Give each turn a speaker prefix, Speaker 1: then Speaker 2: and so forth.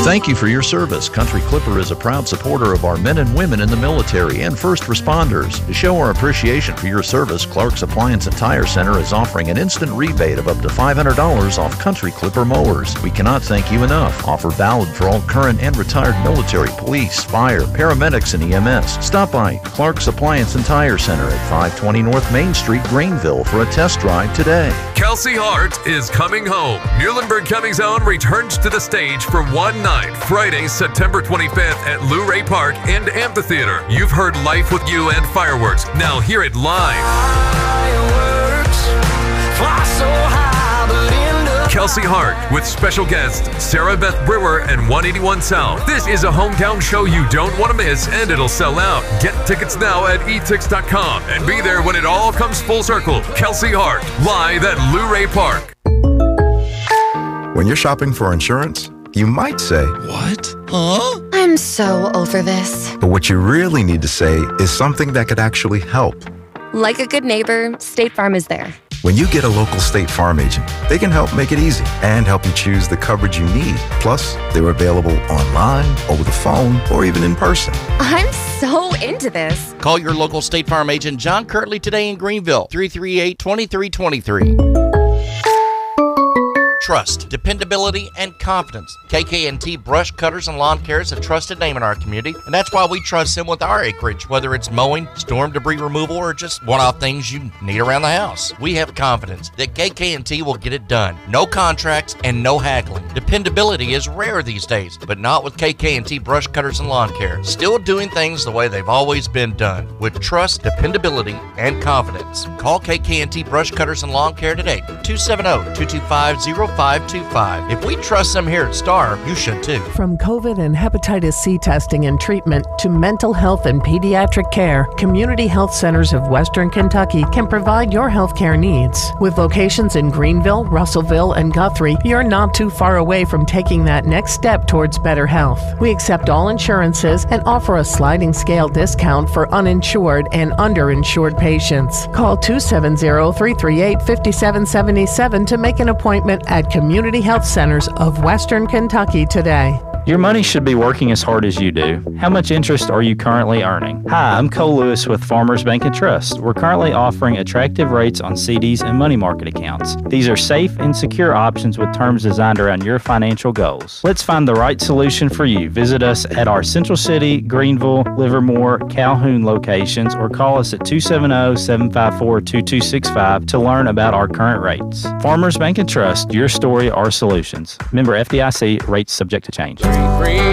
Speaker 1: Thank you for your service. Country Clipper is a proud supporter of our men and women in the military and first responders. To show our appreciation for your service, Clark's Appliance and Tire Center is offering an instant rebate of up to $500 off Country Clipper mowers. We cannot thank you enough. Offer valid for all current and retired military, police, fire, paramedics, and EMS. Stop by Clark's Appliance and Tire Center at 520 North Main Street, Greenville for a test drive today.
Speaker 2: Kelsey Hart is coming home. Muhlenberg County's own returns to the stage for one night, Friday, September 25th at Luray Park and Amphitheater. You've heard Life with You and Fireworks. Now hear it live. Fireworks fly so high, Belinda. Kelsey Hart with special guests Sarah Beth Brewer and 181 South. This is a hometown show you don't want to miss, and it'll sell out. Get tickets now at etix.com and be there when it all comes full circle. Kelsey Hart, live at Luray Park.
Speaker 3: When you're shopping for insurance, you might say, "What? Huh?"
Speaker 4: I'm so over this.
Speaker 3: But what you really need to say is something that could actually help.
Speaker 4: Like a good neighbor, State Farm is there.
Speaker 3: When you get a local State Farm agent, they can help make it easy and help you choose the coverage you need. Plus, they're available online, over the phone, or even in person.
Speaker 4: I'm so into this.
Speaker 5: Call your local State Farm agent, John Kirtley, today in Greenville, 338-2323. Trust, dependability, and confidence. KK&T Brush Cutters and Lawn Care is a trusted name in our community, and that's why we trust them with our acreage, whether it's mowing, storm debris removal, or just one-off things you need around the house. We have confidence that KK&T will get it done. No contracts and no haggling. Dependability is rare these days, but not with KK&T Brush Cutters and Lawn Care. Still doing things the way they've always been done, with trust, dependability, and confidence. Call KK&T Brush Cutters and Lawn Care today, 270-225-0525. If we trust them here at Star, you should too.
Speaker 6: From COVID and hepatitis C testing and treatment to mental health and pediatric care, Community Health Centers of Western Kentucky can provide your health care needs. With locations in Greenville, Russellville, and Guthrie, you're not too far away from taking that next step towards better health. We accept all insurances and offer a sliding scale discount for uninsured and underinsured patients. Call 270-338-5777 to make an appointment at Community Health Centers of Western Kentucky today.
Speaker 7: Your money should be working as hard as you do. How much interest are you currently earning? Hi, I'm Cole Lewis with Farmers Bank and Trust. We're currently offering attractive rates on CDs and money market accounts. These are safe and secure options with terms designed around your financial goals. Let's find the right solution for you. Visit us at our Central City, Greenville, Livermore, Calhoun locations, or call us at 270-754-2265 to learn about our current rates. Farmers Bank and Trust, your story, our solutions. Member FDIC, rates subject to change.
Speaker 8: Free